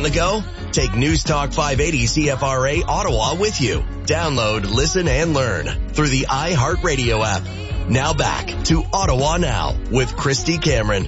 the go? Take News Talk 580 CFRA Ottawa with you. Download, listen, and learn through the iHeartRadio app. Now back to Ottawa Now with Christy Cameron.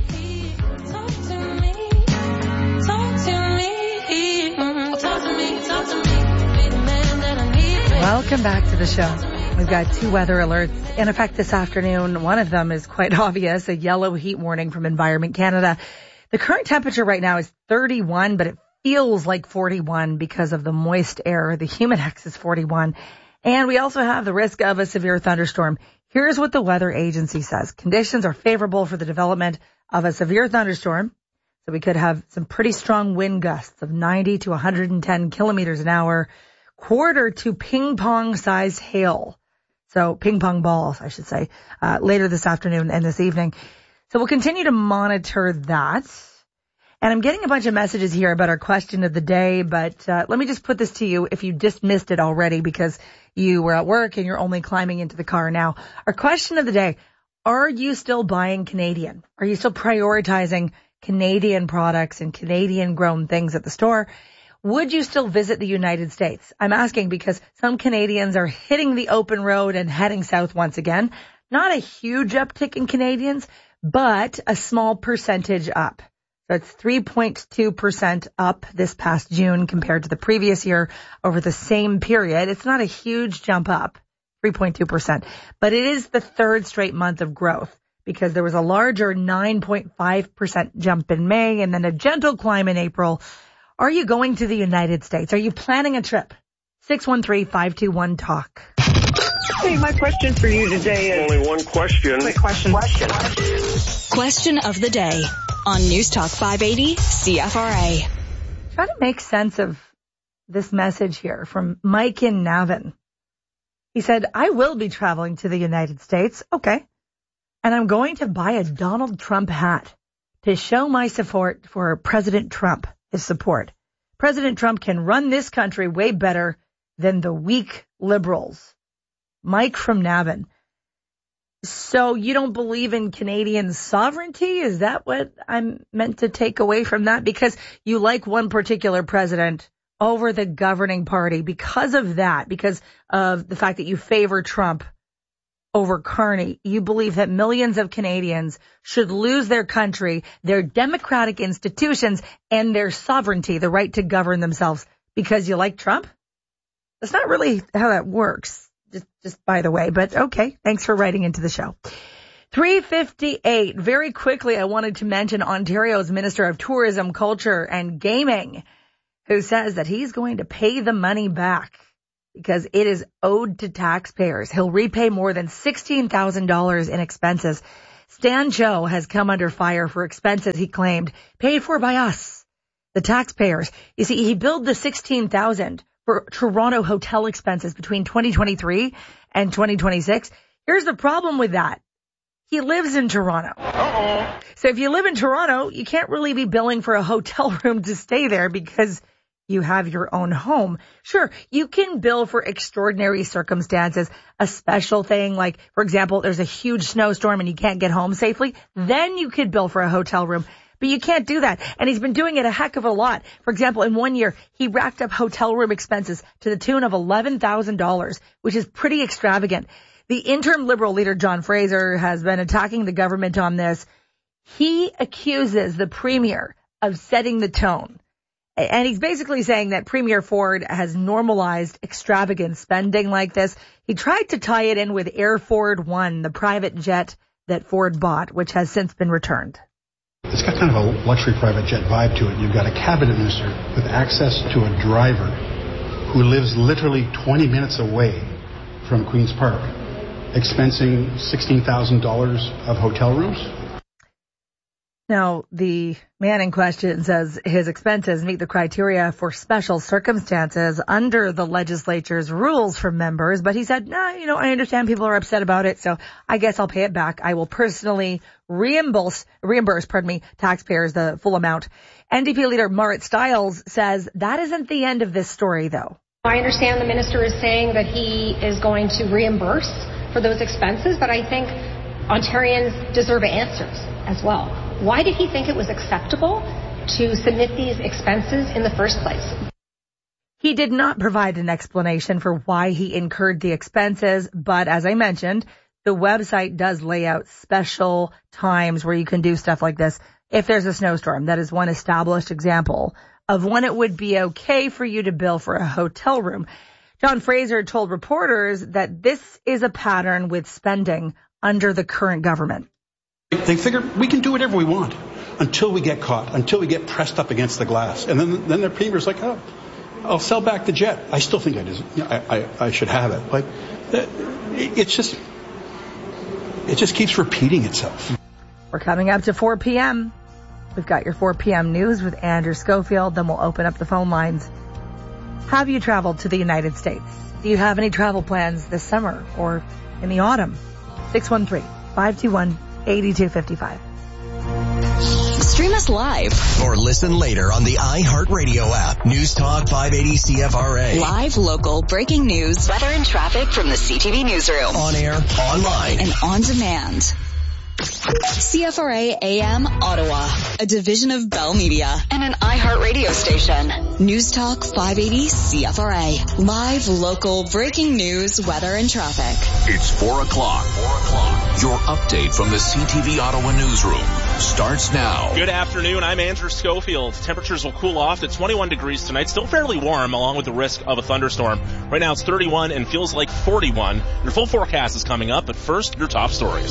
Welcome back to the show. We've got 2 weather alerts in effect this afternoon. One of them is quite obvious, a yellow heat warning from Environment Canada. The current temperature right now is 31, but it feels like 41 because of the moist air. The humidex is 41. And we also have the risk of a severe thunderstorm. Here's what the weather agency says. Conditions are favorable for the development of a severe thunderstorm. So we could have some pretty strong wind gusts of 90 to 110 kilometers an hour, quarter to ping pong size hail. So ping pong balls, I should say, later this afternoon and this evening. So we'll continue to monitor that. And I'm getting a bunch of messages here about our question of the day, but let me just put this to you if you just missed it already because you were at work and you're only climbing into the car now. Our question of the day, are you still buying Canadian? Are you still prioritizing Canadian products and Canadian grown things at the store? Would you still visit the United States? I'm asking because some Canadians are hitting the open road and heading south once again. Not a huge uptick in Canadians, but a small percentage up. That's 3.2% up this past June compared to the previous year over the same period. It's not a huge jump up, 3.2%, but it is the third straight month of growth because there was a larger 9.5% jump in May and then a gentle climb in April. Are you going to the United States? Are you planning a trip? 613-521-TALK. Hey, my question for you today is... Only one question. Question of the day on News Talk 580 CFRA. Try to make sense of this message here from Mike in Navan. He said, I will be traveling to the United States. Okay. And I'm going to buy a Donald Trump hat to show my support for President Trump, his support. President Trump can run this country way better than the weak liberals. Mike from Navan. So you don't believe in Canadian sovereignty? Is that what I'm meant to take away from that? Because you like one particular president over the governing party because of that, because of the fact that you favor Trump over Carney. You believe that millions of Canadians should lose their country, their democratic institutions, and their sovereignty, the right to govern themselves because you like Trump? That's not really how that works. Just by the way, but okay. Thanks for writing into the show. 3:58. Very quickly, I wanted to mention Ontario's Minister of Tourism, Culture and Gaming, who says that he's going to pay the money back because it is owed to taxpayers. He'll repay more than $16,000 in expenses. Stan Cho has come under fire for expenses he claimed paid for by us, the taxpayers. You see, he billed the $16,000 for Toronto hotel expenses between 2023 and 2026. Here's the problem with that. He lives in Toronto. Uh-oh. So if you live in Toronto, you can't really be billing for a hotel room to stay there because you have your own home. Sure, you can bill for extraordinary circumstances, a special thing like, for example, there's a huge snowstorm and you can't get home safely. Then you could bill for a hotel room. But you can't do that. And he's been doing it a heck of a lot. For example, in 1 year, he racked up hotel room expenses to the tune of $11,000, which is pretty extravagant. The interim Liberal leader, John Fraser, has been attacking the government on this. He accuses the Premier of setting the tone. And he's basically saying that Premier Ford has normalized extravagant spending like this. He tried to tie it in with Air Ford One, the private jet that Ford bought, which has since been returned. It's got kind of a luxury private jet vibe to it. You've got a cabinet minister with access to a driver who lives literally 20 minutes away from Queen's Park, expensing $16,000 of hotel rooms. Now, the man in question says his expenses meet the criteria for special circumstances under the legislature's rules for members, but he said, no, I understand people are upset about it, so I guess I'll pay it back. I will personally reimburse, taxpayers the full amount. NDP leader Marit Stiles says that isn't the end of this story, though. I understand the minister is saying that he is going to reimburse for those expenses, but I think Ontarians deserve answers as well. Why did he think it was acceptable to submit these expenses in the first place. He did not provide an explanation for why he incurred the expenses, but as I mentioned, the website does lay out special times where you can do stuff like this if there's a snowstorm. That is one established example of when it would be okay for you to bill for a hotel room. John Fraser told reporters that this is a pattern with spending under the current government. They figure we can do whatever we want until we get caught, until we get pressed up against the glass. And then their premier's like, oh, I'll sell back the jet. I still think I should have it. Like, it just keeps repeating itself. We're coming up to 4 p.m. We've got your 4 p.m. news with Andrew Schofield. Then we'll open up the phone lines. Have you traveled to the United States? Do you have any travel plans this summer or in the autumn? 613-521-8255. Stream us live Or listen later on the iHeartRadio app. News Talk 580 CFRA. Live, local, breaking news, weather and traffic from the CTV newsroom. On air, online. And on demand. CFRA AM Ottawa, a division of Bell Media and an iHeartRadio station. News Talk 580 CFRA. Live, local, breaking news, weather and traffic. It's 4 o'clock. Your update from the CTV Ottawa newsroom starts now. Good afternoon. I'm Andrew Schofield. Temperatures will cool off to 21 degrees tonight. Still fairly warm, along with the risk of a thunderstorm. Right now it's 31 and feels like 41. Your full forecast is coming up, but first, your top stories.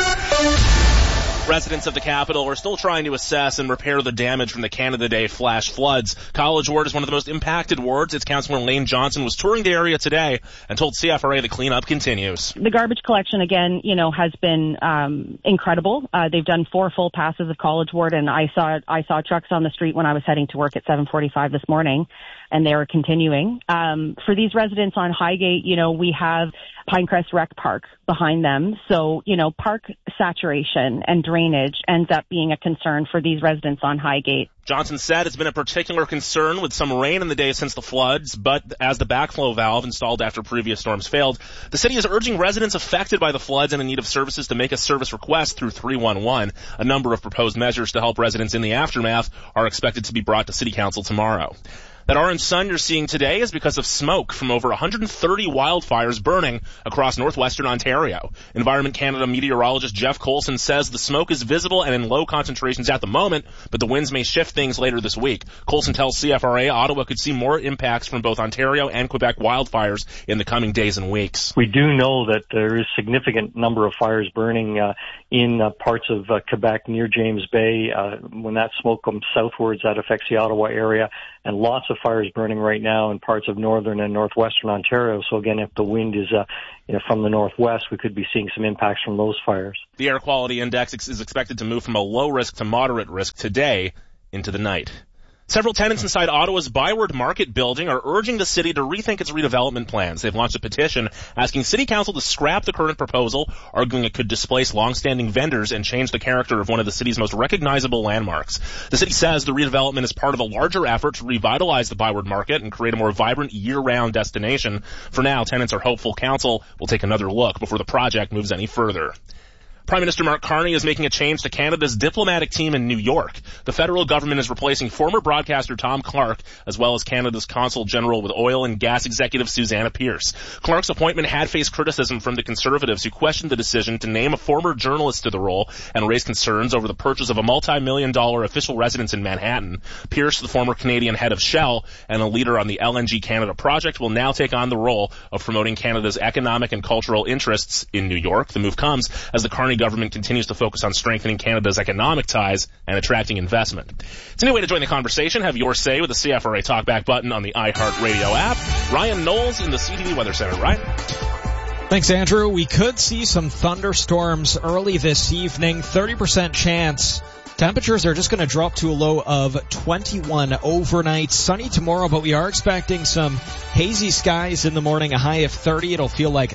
Residents of the capital are still trying to assess and repair the damage from the Canada Day flash floods. College Ward is one of the most impacted wards. Its Councillor Lane Johnson was touring the area today and told CFRA the cleanup continues. The garbage collection, again, has been incredible. They've done 4 full passes of College Ward, and I saw trucks on the street when I was heading to work at 7:45 this morning, and they are continuing. For these residents on Highgate, we have Pinecrest Rec Park behind them. So, park saturation and drainage ends up being a concern for these residents on Highgate. Johnson said it's been a particular concern with some rain in the days since the floods, but as the backflow valve installed after previous storms failed, the city is urging residents affected by the floods and in need of services to make a service request through 311. A number of proposed measures to help residents in the aftermath are expected to be brought to City Council tomorrow. That orange sun you're seeing today is because of smoke from over 130 wildfires burning across northwestern Ontario. Environment Canada meteorologist Jeff Coulson says the smoke is visible and in low concentrations at the moment, but the winds may shift things later this week. Coulson tells CFRA Ottawa could see more impacts from both Ontario and Quebec wildfires in the coming days and weeks. We do know that there is a significant number of fires burning in parts of Quebec near James Bay. When that smoke comes southwards, that affects the Ottawa area, and lots of fires burning right now in parts of northern and northwestern Ontario. So again, if the wind is from the northwest, we could be seeing some impacts from those fires. The air quality index is expected to move from a low risk to moderate risk today into the night. Several tenants inside Ottawa's Byward Market building are urging the city to rethink its redevelopment plans. They've launched a petition asking City Council to scrap the current proposal, arguing it could displace long-standing vendors and change the character of one of the city's most recognizable landmarks. The city says the redevelopment is part of a larger effort to revitalize the Byward Market and create a more vibrant year-round destination. For now, tenants are hopeful Council will take another look before the project moves any further. Prime Minister Mark Carney is making a change to Canada's diplomatic team in New York. The federal government is replacing former broadcaster Tom Clark, as well as Canada's Consul General with oil and gas executive Susanna Pierce. Clark's appointment had faced criticism from the Conservatives, who questioned the decision to name a former journalist to the role and raised concerns over the purchase of a multi-million-dollar official residence in Manhattan. Pierce, the former Canadian head of Shell and a leader on the LNG Canada project, will now take on the role of promoting Canada's economic and cultural interests in New York. The move comes as the Carney government continues to focus on strengthening Canada's economic ties and attracting investment. It's a new way to join the conversation. Have your say with the CFRA Talkback button on the iHeartRadio app. Ryan Knowles in the CTV Weather Center. Ryan? Thanks, Andrew. We could see some thunderstorms early this evening. 30% chance. Temperatures are just going to drop to a low of 21 overnight. Sunny tomorrow, but we are expecting some hazy skies in the morning, a high of 30. It'll feel like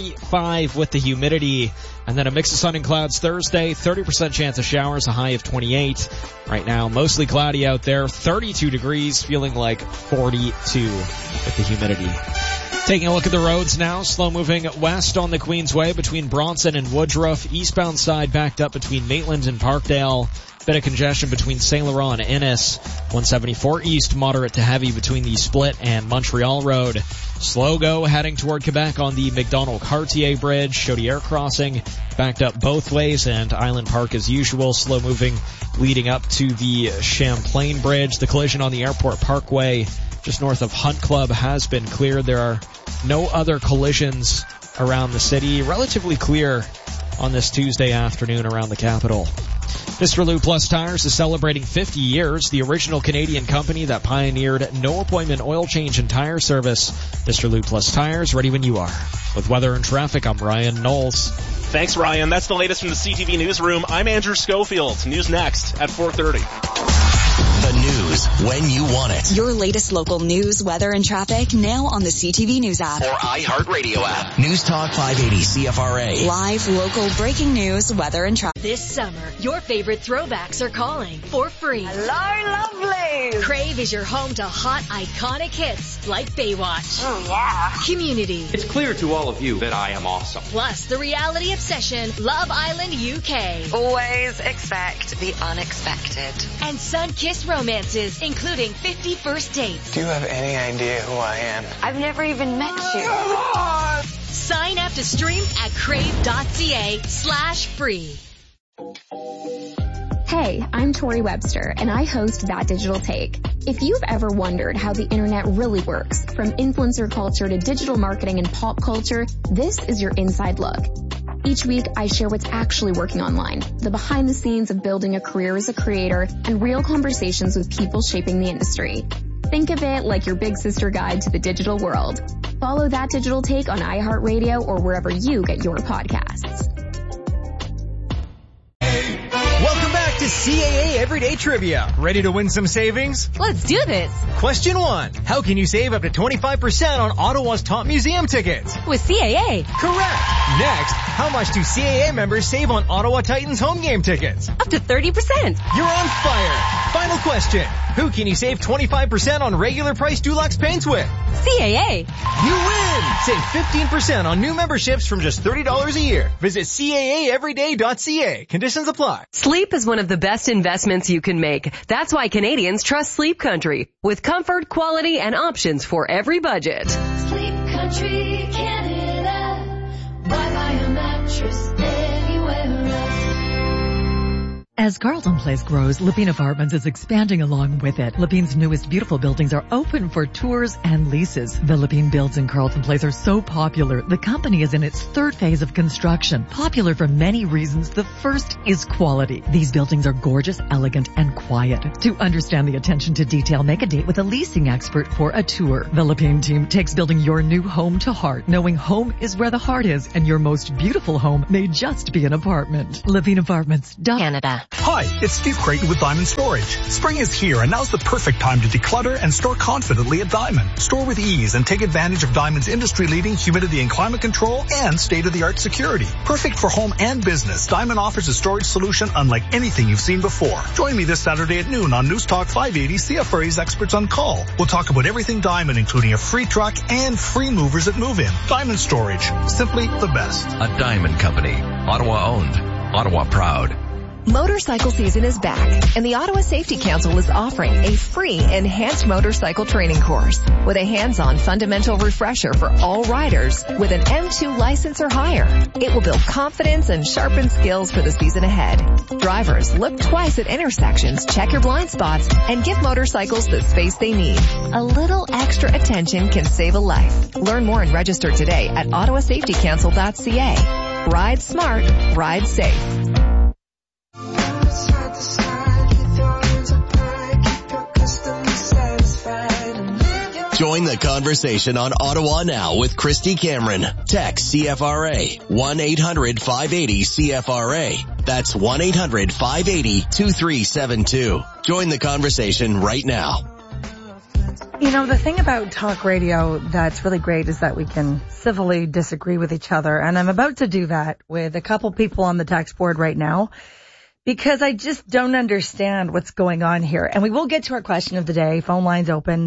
35 with the humidity. And then a mix of sun and clouds Thursday, 30% chance of showers, a high of 28. Right now, mostly cloudy out there, 32 degrees, feeling like 42 with the humidity. Taking a look at the roads now, slow moving west on the Queensway between Bronson and Woodruff. Eastbound side backed up between Maitland and Parkdale. Bit of congestion between Saint Laurent and Innis. 174 east, moderate to heavy between the Split and Montreal Road. Slow go heading toward Quebec on the McDonald-Cartier Bridge. Chaudière crossing backed up both ways, and Island Park as usual. Slow moving leading up to the Champlain Bridge. The collision on the Airport Parkway just north of Hunt Club has been cleared. There are no other collisions around the city. Relatively clear on this Tuesday afternoon around the capital. Mr. Lou Plus Tires is celebrating 50 years, the original Canadian company that pioneered no-appointment oil change and tire service. Mr. Lou Plus Tires, ready when you are. With weather and traffic, I'm Ryan Knowles. Thanks, Ryan. That's the latest from the CTV Newsroom. I'm Andrew Schofield. News next at 4:30. The news when you want it. Your latest local news, weather, and traffic now on the CTV News app. Or iHeartRadio app. News Talk 580 CFRA. Live, local, breaking news, weather, and traffic. This summer, your favorite throwbacks are calling for free. Hello, lovely. Crave is your home to hot, iconic hits like Baywatch. Oh, yeah. Community. It's clear to all of you that I am awesome. Plus, the reality obsession, Love Island UK. Always expect the unexpected. And sun-kissed romances, including 50 First Dates. Do you have any idea who I am? I've never even met you. Sign up to stream at crave.ca/free. Hey, I'm Tori Webster, and I host That Digital Take. If you've ever wondered how the internet really works, from influencer culture to digital marketing and pop culture, this is your inside look. Each week, I share what's actually working online, the behind the scenes of building a career as a creator, and real conversations with people shaping the industry. Think of it like your big sister guide to the digital world. Follow That Digital Take on iHeartRadio or wherever you get your podcasts. Welcome back to CAA Everyday Trivia. Ready to win some savings? Let's do this. Question 1. How can you save up to 25% on Ottawa's top museum tickets? With CAA. Correct. Next, how much do CAA members save on Ottawa Titans home game tickets? Up to 30%. You're on fire. Final question. Who can you save 25% on regular price Dulux paints with? CAA. You win! Save 15% on new memberships from just $30 a year. Visit CAAeveryday.ca. Conditions apply. Sleep is one of the best investments you can make. That's why Canadians trust Sleep Country. With comfort, quality, and options for every budget. Sleep Country, Canada. Why buy a mattress anywhere else? As Carlton Place grows, Lepine Apartments is expanding along with it. Lepine's newest beautiful buildings are open for tours and leases. The Lepine builds in Carlton Place are so popular, the company is in its third phase of construction. Popular for many reasons. The first is quality. These buildings are gorgeous, elegant, and quiet. To understand the attention to detail, make a date with a leasing expert for a tour. The Lepine team takes building your new home to heart, knowing home is where the heart is, and your most beautiful home may just be an apartment. Lepine Apartments, Canada. Hi, it's Steve Creighton with Diamond Storage. Spring is here and now's the perfect time to declutter and store confidently at Diamond. Store with ease and take advantage of Diamond's industry-leading humidity and climate control and state-of-the-art security. Perfect for home and business, Diamond offers a storage solution unlike anything you've seen before. Join me this Saturday at noon on News Talk 580 CFRA's Experts on Call. We'll talk about everything Diamond, including a free truck and free movers at move-in. Diamond Storage, simply the best. A Diamond Company, Ottawa owned, Ottawa proud. Motorcycle season is back, and the Ottawa Safety Council is offering a free enhanced motorcycle training course with a hands-on fundamental refresher for all riders with an M2 license or higher. It will build confidence and sharpen skills for the season ahead. Drivers, look twice at intersections, check your blind spots, and give motorcycles the space they need. A little extra attention can save a life. Learn more and register today at ottawasafetycouncil.ca. Ride smart, ride safe. Join the conversation on Ottawa Now with Christy Cameron. Text CFRA 1-800-580-CFRA. That's 1-800-580-2372. Join the conversation right now. You know, the thing about talk radio that's really great is that we can civilly disagree with each other. And I'm about to do that with a couple people on the text board right now, because I just don't understand what's going on here. And we will get to our question of the day. Phone lines open,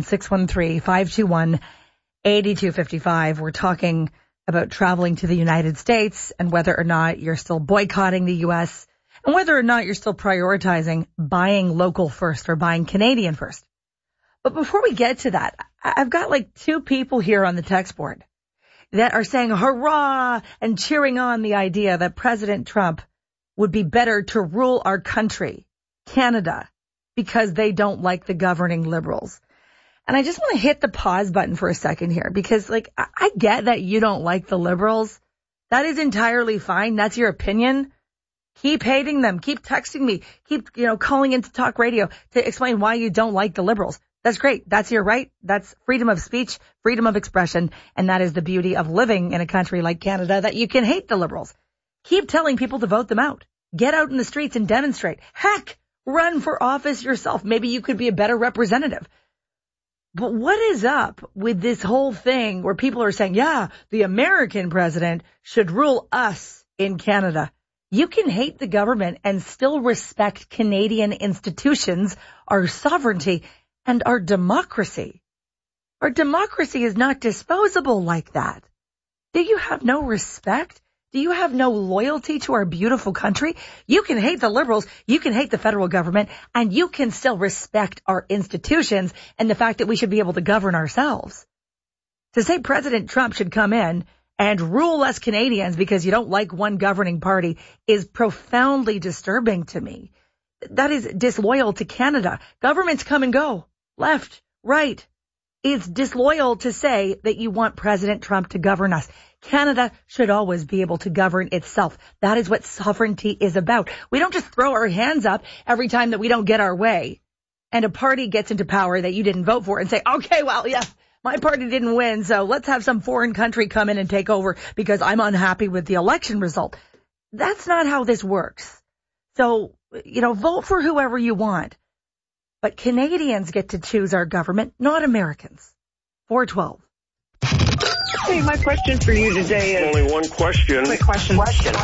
613-521-8255. We're talking about traveling to the United States and whether or not you're still boycotting the U.S. and whether or not you're still prioritizing buying local first or buying Canadian first. But before we get to that, I've got like two people here on the text board that are saying hurrah and cheering on the idea that President Trump would be better to rule our country, Canada, because they don't like the governing Liberals. And I just want to hit the pause button for a second here because, like, I get that you don't like the Liberals. That is entirely fine. That's your opinion. Keep hating them. Keep texting me. Keep, calling into talk radio to explain why you don't like the Liberals. That's great. That's your right. That's freedom of speech, freedom of expression. And that is the beauty of living in a country like Canada, that you can hate the Liberals. Keep telling people to vote them out. Get out in the streets and demonstrate. Heck, run for office yourself. Maybe you could be a better representative. But what is up with this whole thing where people are saying, yeah, the American president should rule us in Canada? You can hate the government and still respect Canadian institutions, our sovereignty, and our democracy. Our democracy is not disposable like that. Do you have no respect? Do you have no loyalty to our beautiful country? You can hate the Liberals, you can hate the federal government, and you can still respect our institutions and the fact that we should be able to govern ourselves. To say President Trump should come in and rule us Canadians because you don't like one governing party is profoundly disturbing to me. That is disloyal to Canada. Governments come and go, left, right. It's disloyal to say that you want President Trump to govern us. Canada should always be able to govern itself. That is what sovereignty is about. We don't just throw our hands up every time that we don't get our way and a party gets into power that you didn't vote for and say, okay, well, yes, my party didn't win, so let's have some foreign country come in and take over because I'm unhappy with the election result. That's not how this works. So, vote for whoever you want. But Canadians get to choose our government, not Americans. 412. Hey, my question for you today is... Only one question. Quick question.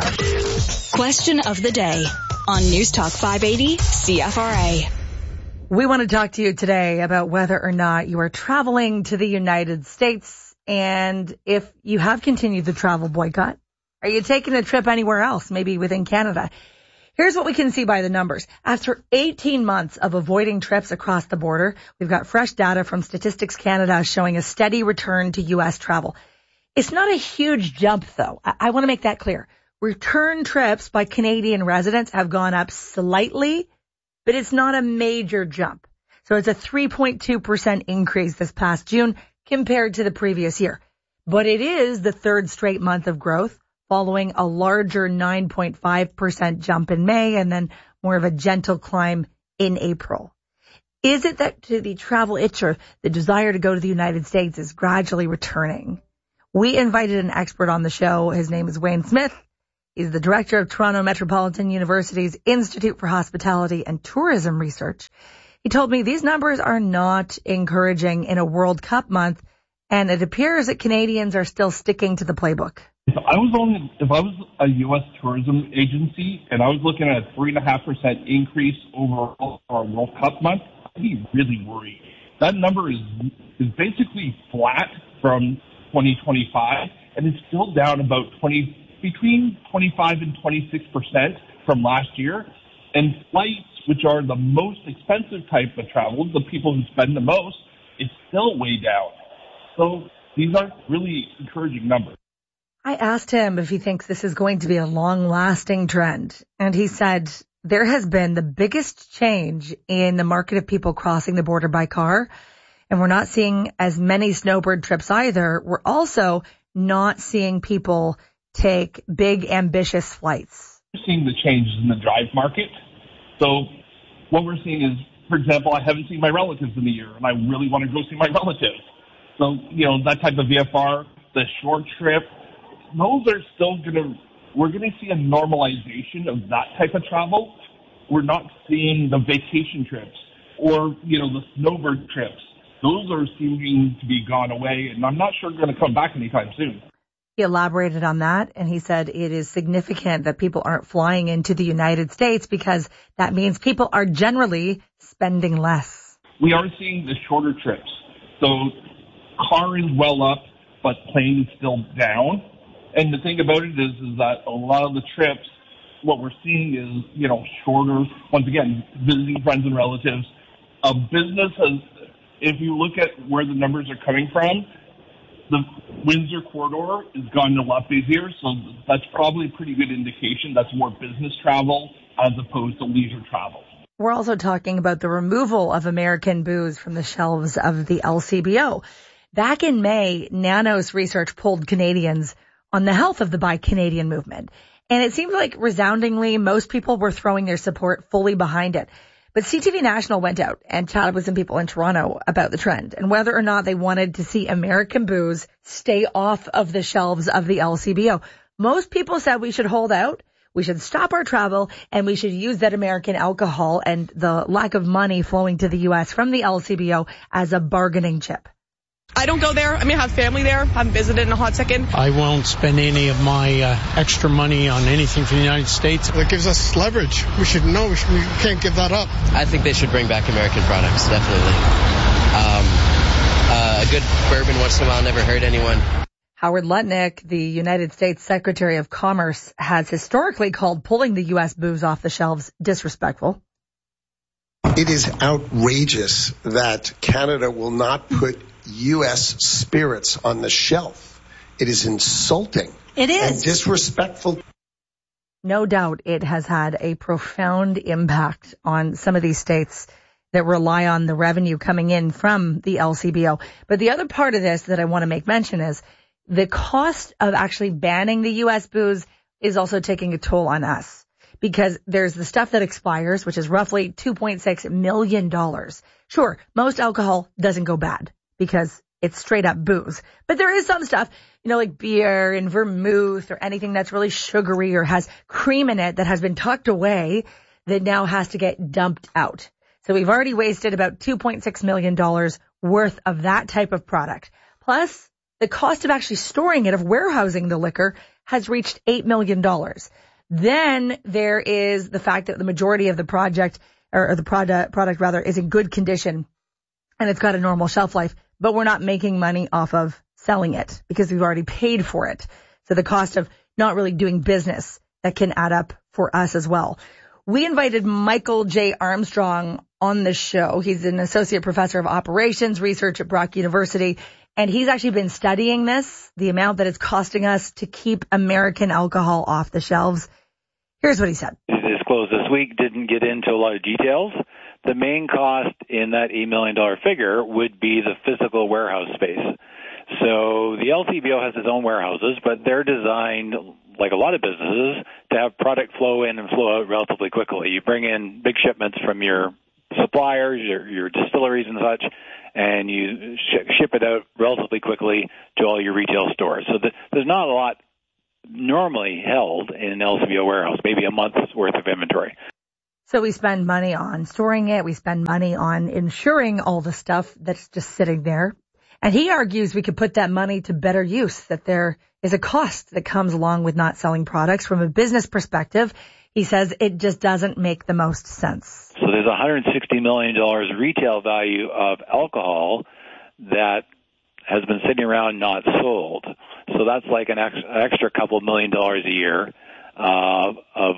Question of the day on News Talk 580 CFRA. We want to talk to you today about whether or not you are traveling to the United States and if you have continued the travel boycott. Are you taking a trip anywhere else, maybe within Canada? Here's what we can see by the numbers. After 18 months of avoiding trips across the border, we've got fresh data from Statistics Canada showing a steady return to U.S. travel. It's not a huge jump, though. I want to make that clear. Return trips by Canadian residents have gone up slightly, but it's not a major jump. So it's a 3.2% increase this past June compared to the previous year. But it is the third straight month of growth, following a larger 9.5% jump in May and then more of a gentle climb in April. Is it that the travel itch or the desire to go to the United States is gradually returning? We invited an expert on the show. His name is Wayne Smith. He's the director of Toronto Metropolitan University's Institute for Hospitality and Tourism Research. He told me these numbers are not encouraging in a World Cup month, and it appears that Canadians are still sticking to the playbook. If I was a U.S. tourism agency and I was looking at a 3.5% increase overall for our World Cup month, I'd be really worried. That number is basically flat from 2025, and it's still down about between 25 and 26% from last year. And flights, which are the most expensive type of travel, the people who spend the most, it's still way down. So these aren't really encouraging numbers. I asked him if he thinks this is going to be a long-lasting trend, and he said there has been the biggest change in the market of people crossing the border by car, and we're not seeing as many snowbird trips either. We're also not seeing people take big, ambitious flights. We're seeing the changes in the drive market. So what we're seeing is, for example, I haven't seen my relatives in a year, and I really want to go see my relatives. So, that type of VFR, the short trip, those are still we're going to see a normalization of that type of travel. We're not seeing the vacation trips or, the snowbird trips. Those are seeming to be gone away, and I'm not sure they're going to come back anytime soon. He elaborated on that, and he said it is significant that people aren't flying into the United States because that means people are generally spending less. We are seeing the shorter trips. So car is well up, but plane is still down. And the thing about it is that a lot of the trips what we're seeing is, shorter, once again, visiting friends and relatives. Business has, if you look at where the numbers are coming from, the Windsor corridor has gotten a lot busier, so that's probably a pretty good indication. That's more business travel as opposed to leisure travel. We're also talking about the removal of American booze from the shelves of the LCBO. Back in May, Nanos Research polled Canadians on the health of the Buy Canadian movement. And it seemed like resoundingly most people were throwing their support fully behind it. But CTV National went out and chatted with some people in Toronto about the trend and whether or not they wanted to see American booze stay off of the shelves of the LCBO. Most people said we should hold out, we should stop our travel, and we should use that American alcohol and the lack of money flowing to the U.S. from the LCBO as a bargaining chip. I don't go there. I have family there. I haven't visited in a hot second. I won't spend any of my extra money on anything from the United States. That gives us leverage. We can't give that up. I think they should bring back American products, definitely. A good bourbon once in a while never hurt anyone. Howard Lutnick, the United States Secretary of Commerce, has historically called pulling the U.S. booze off the shelves disrespectful. It is outrageous that Canada will not put U.S. spirits on the shelf. It is insulting. It is. And disrespectful. No doubt it has had a profound impact on some of these states that rely on the revenue coming in from the LCBO. But the other part of this that I want to make mention is the cost of actually banning the U.S. booze is also taking a toll on us. Because there's the stuff that expires, which is roughly $2.6 million. Sure, most alcohol doesn't go bad because it's straight up booze. But there is some stuff, like beer and vermouth or anything that's really sugary or has cream in it that has been tucked away that now has to get dumped out. So we've already wasted about $2.6 million worth of that type of product. Plus, the cost of actually storing it, of warehousing the liquor, has reached $8 million. Then there is the fact that the majority of the product is in good condition and it's got a normal shelf life, but we're not making money off of selling it because we've already paid for it. So the cost of not really doing business, that can add up for us as well. We invited Michael J. Armstrong on the show. He's an associate professor of operations research at Brock University, and he's actually been studying this, the amount that it's costing us to keep American alcohol off the shelves. Here's what he said. Disclosed this week, didn't get into a lot of details. The main cost in that $8 million figure would be the physical warehouse space. So the LCBO has its own warehouses, but they're designed, like a lot of businesses, to have product flow in and flow out relatively quickly. You bring in big shipments from your suppliers, your distilleries and such, and you ship it out relatively quickly to all your retail stores. So there's not a lot normally held in an LCBO warehouse, maybe a month's worth of inventory. So we spend money on storing it. We spend money on insuring all the stuff that's just sitting there. And he argues we could put that money to better use, that there is a cost that comes along with not selling products. From a business perspective, he says it just doesn't make the most sense. So there's $160 million retail value of alcohol that has been sitting around not sold. So that's like an extra couple $1 million a year of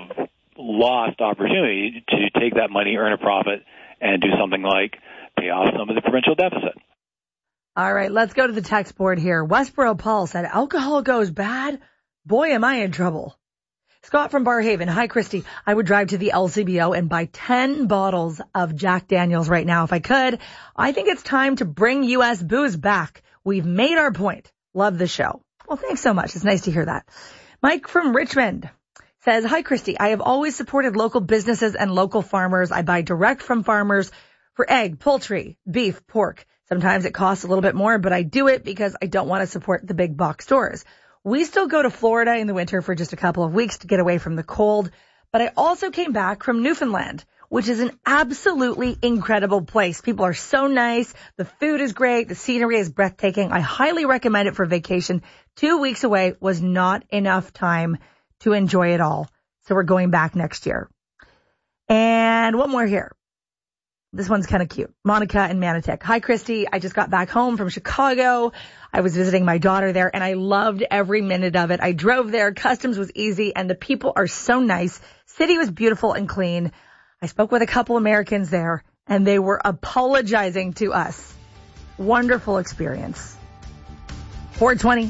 lost opportunity to take that money, earn a profit, and do something like pay off some of the provincial deficit. All right, let's go to the text board here. Westboro Paul said, alcohol goes bad. Boy, am I in trouble. Scott from Barhaven. Hi, Christy. I would drive to the LCBO and buy 10 bottles of Jack Daniels right now if I could. I think it's time to bring U.S. booze back. We've made our point. Love the show. Well, thanks so much. It's nice to hear that. Mike from Richmond says, hi, Christy. I have always supported local businesses and local farmers. I buy direct from farmers for egg, poultry, beef, pork. Sometimes it costs a little bit more, but I do it because I don't want to support the big box stores. We still go to Florida in the winter for just a couple of weeks to get away from the cold, but I also came back from Newfoundland, which is an absolutely incredible place. People are so nice. The food is great. The scenery is breathtaking. I highly recommend it for vacation. 2 weeks away was not enough time to enjoy it all. So we're going back next year. And one more here. This one's kind of cute. Monica in Manotick. Hi, Christy. I just got back home from Chicago. I was visiting my daughter there, and I loved every minute of it. I drove there. Customs was easy, and the people are so nice. City was beautiful and clean. I spoke with a couple Americans there, and they were apologizing to us. Wonderful experience. 420.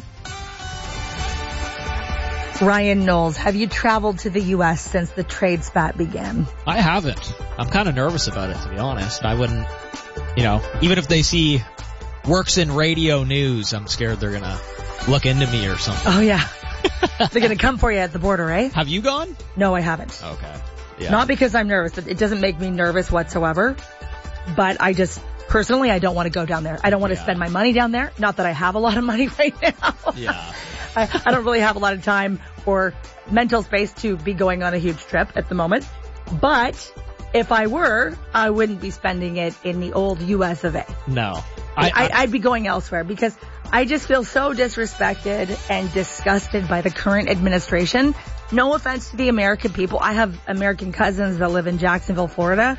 Ryan Knowles, have you traveled to the U.S. since the trade spat began? I haven't. I'm kind of nervous about it, to be honest. I wouldn't, even if they see works in radio news, I'm scared they're going to look into me or something. Oh, yeah. They're going to come for you at the border, eh? Have you gone? No, I haven't. Okay. Yeah. Not because I'm nervous. It doesn't make me nervous whatsoever. But I just, personally, I don't want to go down there. I don't want to spend my money down there. Not that I have a lot of money right now. Yeah. I don't really have a lot of time or mental space to be going on a huge trip at the moment. But if I were, I wouldn't be spending it in the old US of A. No. I'd be going elsewhere because I just feel so disrespected and disgusted by the current administration. No offense to the American people. I have American cousins that live in Jacksonville, Florida.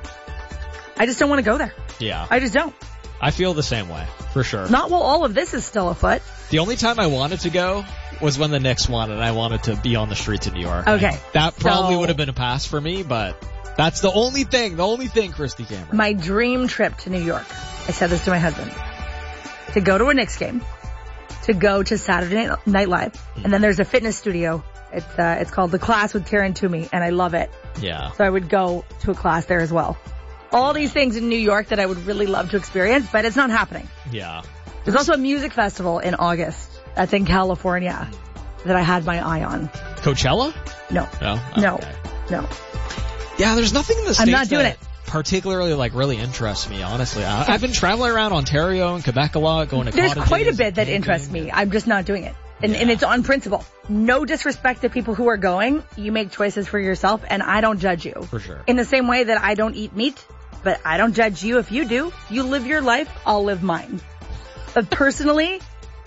I just don't want to go there. Yeah. I just don't. I feel the same way, for sure. Not while all of this is still afoot. The only time I wanted to go was when the Knicks won and I wanted to be on the streets of New York. Okay. That probably would have been a pass for me, but that's the only thing, Christy Cameron. My dream trip to New York, I said this to my husband, to go to a Knicks game, to go to Saturday Night Live, and then there's a fitness studio. It's called The Class with Taryn Toomey, and I love it. Yeah. So I would go to a class there as well. All these things in New York that I would really love to experience, but it's not happening. Yeah. There's also a music festival in August that's in California that I had my eye on. Coachella? No. No? Okay. No. Yeah, there's nothing in the States I'm not doing it. Particularly really interests me, honestly. I've been traveling around Ontario and Quebec a lot, going to There's cottages, quite a bit that interests me. I'm just not doing it. And it's on principle. No disrespect to people who are going. You make choices for yourself, and I don't judge you. For sure. In the same way that I don't eat meat, but I don't judge you if you do. You live your life, I'll live mine. But personally,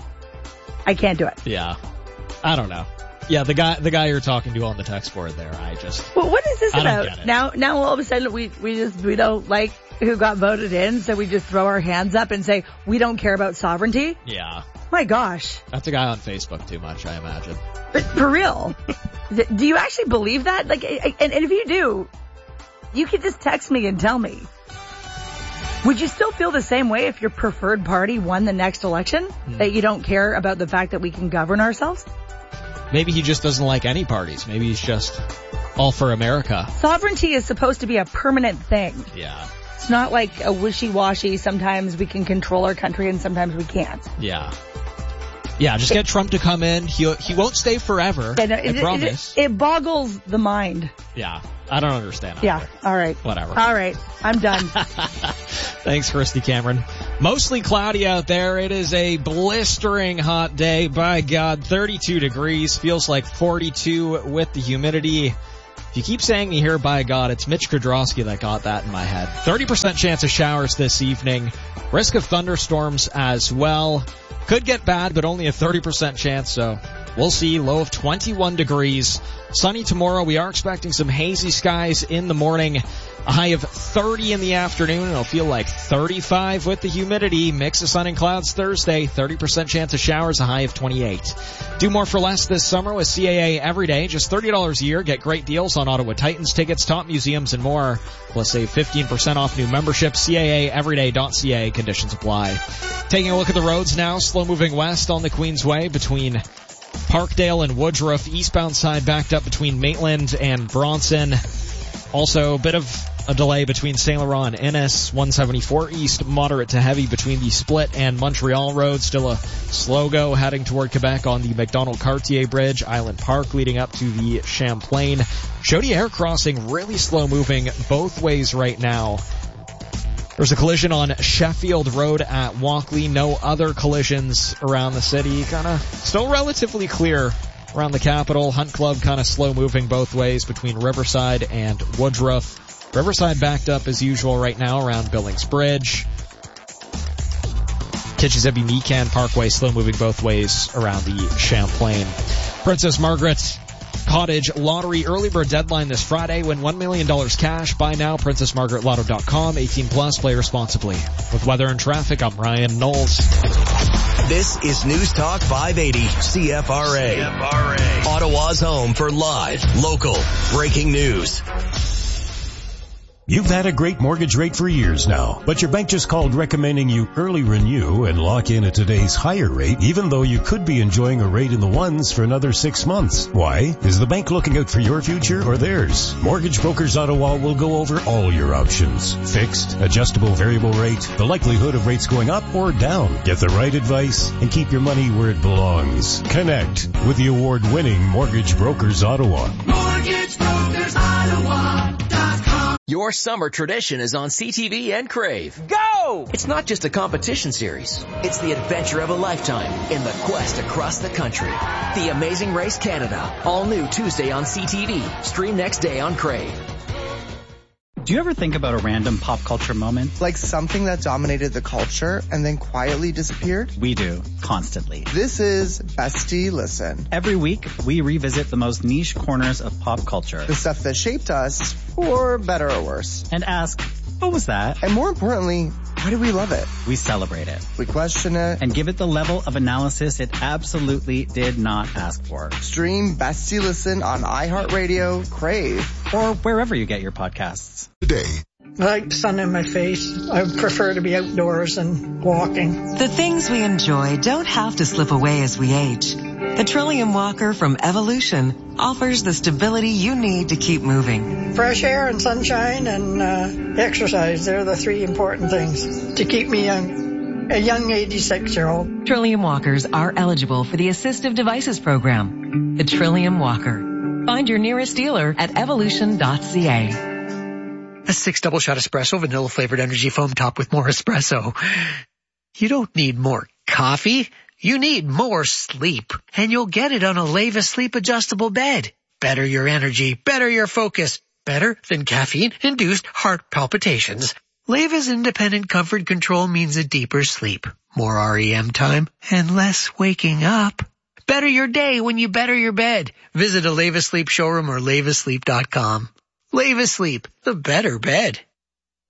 I can't do it. Yeah. I don't know. Yeah, the guy you're talking to on the text board there, Well, what is this about? Don't get it. Now all of a sudden we don't like who got voted in, so we just throw our hands up and say we don't care about sovereignty? Yeah. My gosh. That's a guy on Facebook too much, I imagine. But for real. Do you actually believe that? Like, and if you do, you could just text me and tell me. Would you still feel the same way if your preferred party won the next election? That you don't care about the fact that we can govern ourselves? Maybe he just doesn't like any parties. Maybe he's just all for America. Sovereignty is supposed to be a permanent thing. Yeah. It's not like a wishy-washy, sometimes we can control our country and sometimes we can't. Yeah. Yeah, just get Trump to come in. He won't stay forever. I promise. It boggles the mind. Yeah. I don't understand. Yeah. All right. Whatever. All right. I'm done. Thanks, Christy Cameron. Mostly cloudy out there. It is a blistering hot day. By God, 32 degrees. Feels like 42 with the humidity. If you keep saying me here, by God, it's Mitch Kudrowski that got that in my head. 30% chance of showers this evening. Risk of thunderstorms as well. Could get bad, but only a 30% chance, so we'll see. Low of 21 degrees. Sunny tomorrow. We are expecting some hazy skies in the morning. A high of 30 in the afternoon. It'll feel like 35 with the humidity. Mix of sun and clouds Thursday. 30% chance of showers. A high of 28. Do more for less this summer with CAA every day. Just $30 a year. Get great deals on Ottawa Titans tickets, top museums, and more. Plus save 15% off new memberships. CAAeveryday.ca. Conditions apply. Taking a look at the roads now. Slow moving west on the Queensway between Parkdale and Woodruff. Eastbound side backed up between Maitland and Bronson. Also, a bit of a delay between St. Laurent and Innis. 174 east, moderate to heavy between the Split and Montreal Road. Still a slow go heading toward Quebec on the Macdonald-Cartier Bridge. Island Park leading up to the Champlain. Chaudière crossing really slow moving both ways right now. There's a collision on Sheffield Road at Walkley. No other collisions around the city. Still relatively clear around the capital. Hunt Club slow moving both ways between Riverside and Woodruff. Riverside backed up as usual right now around Billings Bridge. Kitchissippi-Meekan Parkway slow moving both ways around the Champlain. Princess Margaret Cottage Lottery early bird deadline this Friday. Win $1 million cash. Buy now. PrincessMargaretLotto.com. 18 plus. Play responsibly. With weather and traffic, I'm Ryan Knowles. This is News Talk 580 CFRA. Ottawa's home for live, local, breaking news. You've had a great mortgage rate for years now, but your bank just called recommending you early renew and lock in at today's higher rate, even though you could be enjoying a rate in the ones for another 6 months. Why? Is the bank looking out for your future or theirs? Mortgage Brokers Ottawa will go over all your options. Fixed, adjustable variable rate, the likelihood of rates going up or down. Get the right advice and keep your money where it belongs. Connect with the award-winning Mortgage Brokers Ottawa. MortgageBrokersOttawa.com. Your summer tradition is on CTV and Crave. Go! It's not just a competition series. It's the adventure of a lifetime in the quest across the country. The Amazing Race Canada. All new Tuesday on CTV. Stream next day on Crave. Do you ever think about a random pop culture moment? Like something that dominated the culture and then quietly disappeared? We do, constantly. This is Bestie Listen. Every week, we revisit the most niche corners of pop culture. The stuff that shaped us, for better or worse. And ask, what was that? And more importantly, why do we love it? We celebrate it. We question it. And give it the level of analysis it absolutely did not ask for. Stream Bestie Listen on iHeartRadio, Crave, or wherever you get your podcasts. Today. I like sun in my face. I prefer to be outdoors and walking. The things we enjoy don't have to slip away as we age. The Trillium Walker from Evolution offers the stability you need to keep moving. Fresh air and sunshine and exercise, they're the three important things to keep me young. A young 86-year-old. Trillium Walkers are eligible for the Assistive Devices Program. The Trillium Walker. Find your nearest dealer at evolution.ca. A 6 double shot espresso, vanilla flavored energy foam topped with more espresso. You don't need more coffee. You need more sleep. And you'll get it on a Leva Sleep adjustable bed. Better your energy, better your focus, better than caffeine-induced heart palpitations. Leva's independent comfort control means a deeper sleep, more REM time, and less waking up. Better your day when you better your bed. Visit a Leva Sleep showroom or levasleep.com. Leva Sleep, the better bed.